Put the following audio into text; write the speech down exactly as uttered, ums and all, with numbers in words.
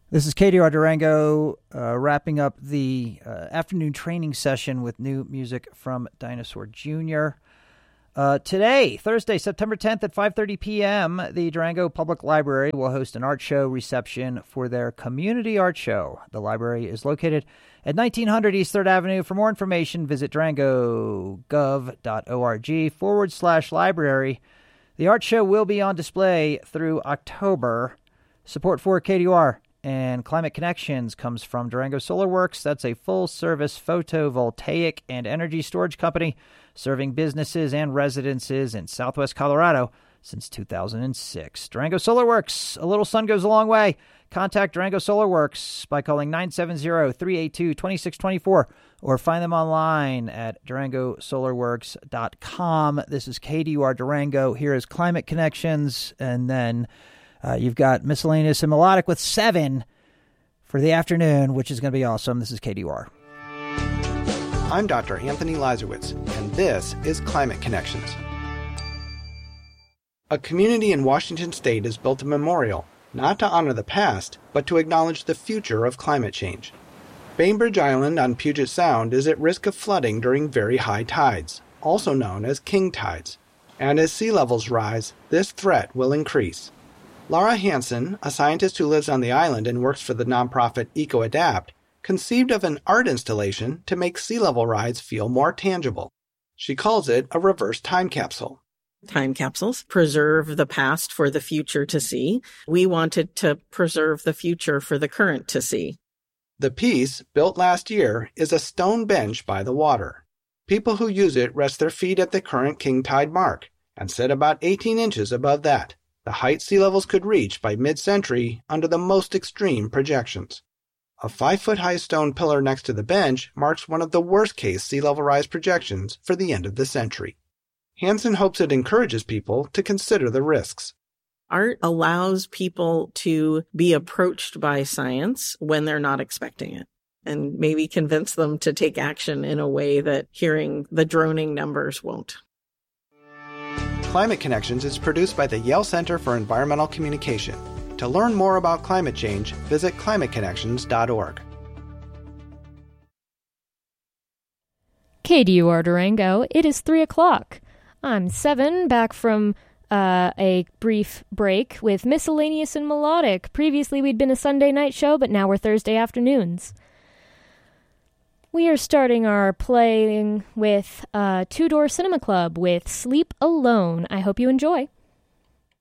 This is K D R Durango, uh, wrapping up the uh, afternoon training session with new music from Dinosaur Junior Uh, today, Thursday, September tenth at five thirty p.m., the Durango Public Library will host an art show reception for their community art show. The library is located at nineteen hundred East third Avenue. For more information, visit durangogov.org forward slash library. The art show will be on display through October. Support for K D R and Climate Connections comes from Durango Solar Works. That's a full-service photovoltaic and energy storage company serving businesses and residences in southwest Colorado since two thousand six. Durango Solar Works, a little sun goes a long way. Contact Durango Solar Works by calling nine seven zero, three eight two, two six two four or find them online at durango solar works dot com. This is K D U R Durango. Here is Climate Connections, and then Uh, you've got Miscellaneous and Melodic with seven for the afternoon, which is going to be awesome. This is K D U R. I'm Doctor Anthony Lazarowitz, and this is Climate Connections. A community in Washington State has built a memorial, not to honor the past, but to acknowledge the future of climate change. Bainbridge Island on Puget Sound is at risk of flooding during very high tides, also known as king tides. And as sea levels rise, this threat will increase. Laura Hansen, a scientist who lives on the island and works for the nonprofit EcoAdapt, conceived of an art installation to make sea level rise feel more tangible. She calls it a reverse time capsule. Time capsules preserve the past for the future to see. We wanted to preserve the future for the current to see. The piece, built last year, is a stone bench by the water. People who use it rest their feet at the current king tide mark and sit about eighteen inches above that, the height sea levels could reach by mid-century under the most extreme projections. A five-foot-high stone pillar next to the bench marks one of the worst-case sea level rise projections for the end of the century. Hansen hopes it encourages people to consider the risks. Art allows people to be approached by science when they're not expecting it, and maybe convince them to take action in a way that hearing the droning numbers won't. Climate Connections is produced by the Yale Center for Environmental Communication. To learn more about climate change, visit climate connections dot org. K D U R Durango, it is three o'clock. I'm Seven, back from uh, a brief break with Miscellaneous and Melodic. Previously, we'd been a Sunday night show, but now we're Thursday afternoons. We are starting our playing with uh, Two Door Cinema Club with Sleep Alone. I hope you enjoy.